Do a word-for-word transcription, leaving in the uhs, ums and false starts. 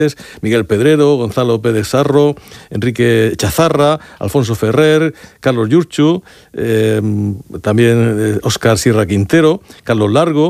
Miguel Pedrero, Gonzalo Pérez Sarro, Enrique Chazarra, Alfonso Ferrer, Carlos Yurchu, eh, también Óscar Sierra Quintero, Carlos Largo,